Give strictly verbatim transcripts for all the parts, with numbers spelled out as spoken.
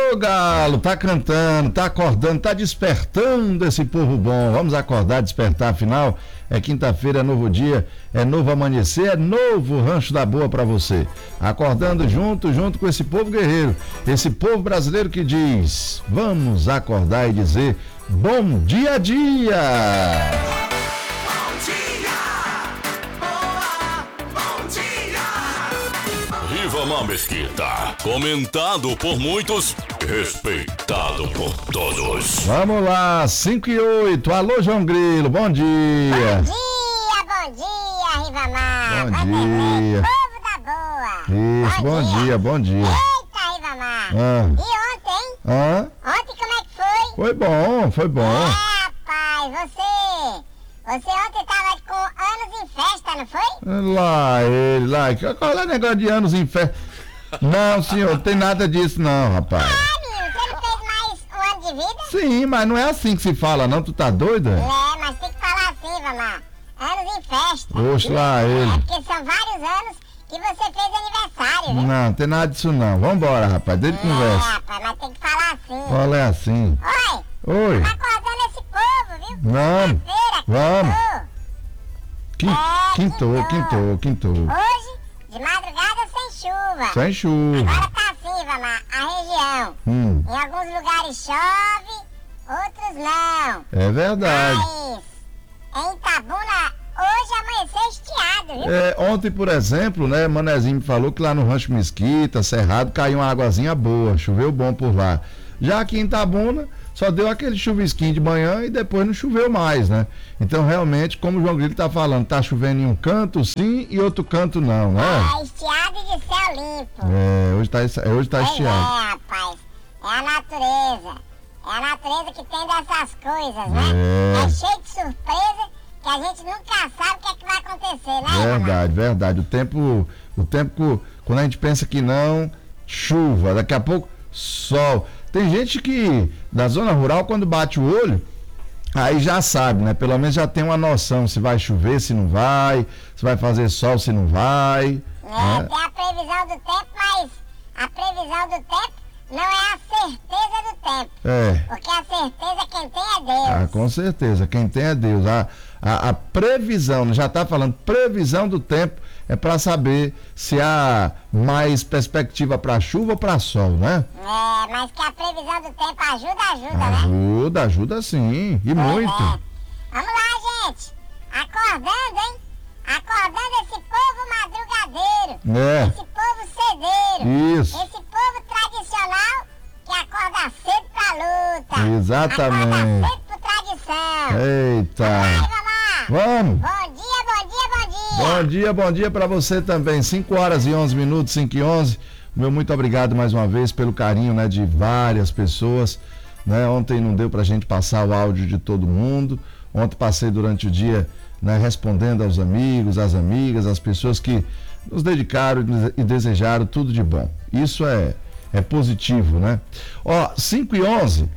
Ô Galo, tá cantando, tá acordando, tá despertando esse povo bom. Vamos acordar, despertar, afinal é quinta-feira, é novo dia, é novo amanhecer, é novo Rancho da Boa pra você. Acordando junto, junto com esse povo guerreiro, esse povo brasileiro que diz, vamos acordar e dizer bom dia a dia. Rivamar Mesquita, comentado por muitos, respeitado por todos. Vamos lá, cinco e oito, alô João Grilo, bom dia. Bom dia, bom dia, Rivamar. Bom Vai dia. beber, povo da boa. Isso, bom dia, bom dia. Eita, Rivamar. Ah. E ontem, hein? Hã? Ontem como é que foi? Foi bom, foi bom. É, rapaz, você... Você ontem tava com anos em festa, não foi? Lá ele, lá, qual é o negócio de anos em festa? Não, senhor, não tem nada disso não, rapaz. Ah, menino, você não fez mais um ano de vida? Sim, mas não é assim que se fala não, tu tá doida? É, mas tem que falar assim, Rivamar. Anos em festa. Oxe, lá ele. É, porque são vários anos que você fez aniversário, viu? Não, não tem nada disso não, vambora, rapaz, desde É, conversa. rapaz, mas tem que falar assim. Qual é assim? Oi, Oi, tá acordando esse povo, viu? Vamos, Quinta-feira, vamos. quintou. Quin- quintou, quintou. quintou, quintou. Hoje, de madrugada, sem chuva. Sem chuva. Agora tá assim, Rivamar, a região. Hum, Em alguns lugares chove, outros não. é verdade. Mas em Itabuna, hoje amanheceu estiado, viu? É, ontem, por exemplo, né, Manezinho me falou que lá no Rancho Mesquita, Cerrado, caiu uma águazinha boa, choveu bom por lá. Já aqui em Itabuna, só deu aquele chuvisquinho de manhã e depois não choveu mais, né? Então, realmente, como o João Grilo tá falando, tá chovendo em um canto sim e outro canto não, né? É estiado de céu limpo. É, hoje tá, hoje tá Pois estiado. é, rapaz. É a natureza. É a natureza que tem dessas coisas, né? É. É cheio de surpresa que a gente nunca sabe o que é que vai acontecer, né, Rivamar? Verdade, verdade. O tempo, o tempo, quando a gente pensa que não, chuva, daqui a pouco, sol. Tem gente que, da zona rural, quando bate o olho, aí já sabe, né? Pelo menos já tem uma noção se vai chover, se não vai, se vai fazer sol, se não vai. É, né? tem a previsão do tempo, mas a previsão do tempo não é a certeza do tempo. É. Porque a certeza quem tem é Deus. Ah, com certeza, quem tem é Deus. A, a, a previsão, já está falando, previsão do tempo é para saber se há mais perspectiva para chuva ou para sol, né? É, mas que a previsão do tempo ajuda, ajuda, né? Ajuda, ajuda sim, e Pois muito. é. Vamos lá, gente. Acordando, hein? Acordando esse povo madrugadeiro. É. Esse povo cedeiro. Isso. Esse povo tradicional que acorda cedo pra luta. Exatamente. Acorda cedo por tradição. Eita. Vai, Rivamar. Vamos. Bom dia, bom dia, bom dia. Bom dia, bom dia para você também. cinco horas e onze minutos, cinco e onze. Meu muito obrigado mais uma vez pelo carinho, né, de várias pessoas, né? Ontem não deu pra gente passar o áudio de todo mundo. Ontem passei durante o dia, né, respondendo aos amigos, às amigas, às pessoas que nos dedicaram e desejaram tudo de bom. Isso é é positivo, né? Ó, cinco e onze.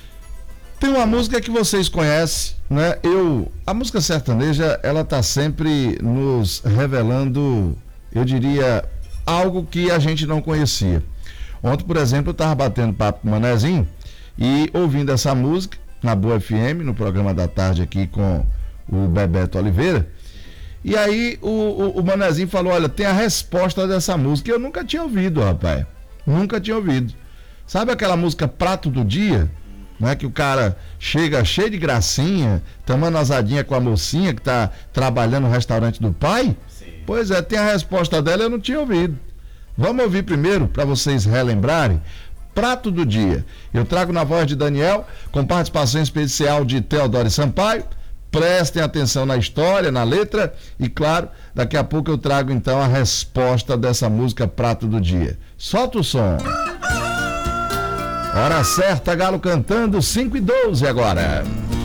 Tem uma música que vocês conhecem, né? Eu, a música sertaneja, ela tá sempre nos revelando, eu diria, algo que a gente não conhecia. Ontem, por exemplo, eu tava batendo papo com o Manezinho e ouvindo essa música na Boa F M, no programa da tarde aqui com o Bebeto Oliveira. E aí o, o, o Manezinho falou, olha, tem a resposta dessa música. Eu nunca tinha ouvido, rapaz. Nunca tinha ouvido. Sabe aquela música Prato do Dia? Né, que o cara chega cheio de gracinha, tomando asadinha com a mocinha que tá trabalhando no restaurante do pai? Sim. Pois é, tem a resposta dela, eu não tinha ouvido. Vamos ouvir primeiro, para vocês relembrarem. Prato do Dia. Eu trago na voz de Daniel, com participação especial de Teodoro Sampaio. Prestem atenção na história, na letra e, claro, daqui a pouco eu trago então a resposta dessa música Prato do Dia. Solta o som. Hora certa, Galo cantando, cinco e doze agora.